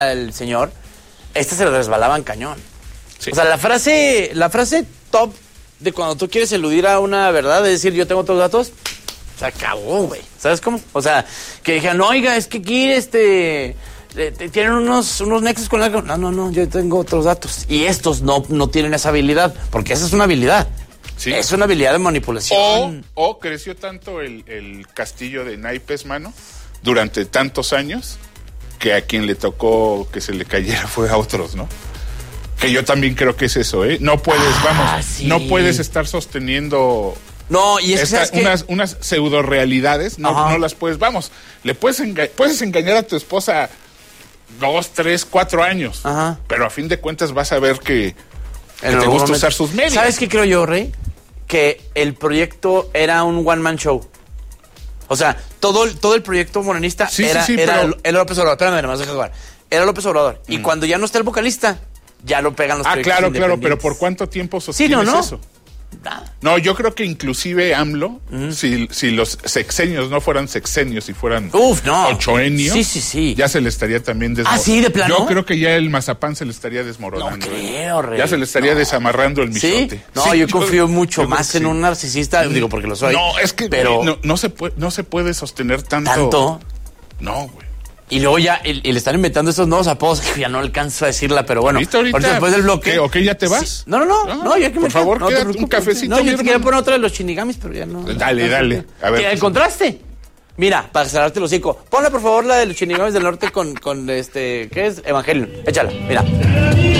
el señor, se le resbalaban cañón. Sí. O sea, la frase top de cuando tú quieres eludir a una verdad, es decir, yo tengo otros datos, se acabó, güey. ¿Sabes cómo? O sea, que dijeran, oiga, es que aquí tienen unos nexos con algo. No, yo tengo otros datos. Y estos no tienen esa habilidad, porque esa es una habilidad. Sí. Es una habilidad de manipulación. O creció tanto el castillo de naipes, mano, durante tantos años, que a quien le tocó que se le cayera fue a otros, ¿no? Que yo también creo que es eso, ¿eh? No puedes, sí. no puedes estar sosteniendo... No, y es que unas pseudo realidades, no las puedes, puedes engañar a tu esposa 2, 3, 4 años, pero a fin de cuentas vas a ver que te gusta usar sus medios. ¿Sabes qué creo yo, Rey? Que el proyecto era un one-man show. O sea, todo el proyecto morenista era López Obrador. Espérame, nomás deja jugar. Era López Obrador. Y cuando ya no está el vocalista, ya lo pegan los proyectos claro, pero ¿por cuánto tiempo sostienes eso? No, yo creo que inclusive AMLO, si los sexenios no fueran sexenios y fueran ochoenios, ya se le estaría también desmoronando. ¿Ah, sí, de plano? Yo creo que ya el mazapán se le estaría desmoronando. No creo, Rey. Ya se le estaría desamarrando el michote. ¿Sí? No, yo confío mucho más en un narcisista, digo, porque lo soy. No, es que no se puede sostener tanto. ¿Tanto? No, güey. Y luego ya y le están inventando estos nuevos apodos que ya no alcanzo a decirla, pero bueno. ¿Viste ahorita? Después del bloque. ¿Ok, ya te vas? Sí. No, ya que por favor, quédate un cafecito. No, yo te quería poner otra de los Shinigamis, pero ya no. Dale. A ver. ¿Qué encontraste? Mira, para cerrarte el hocico. Ponle, por favor, la de los Shinigamis del Norte con ¿qué es? Evangelion. Échala, mira.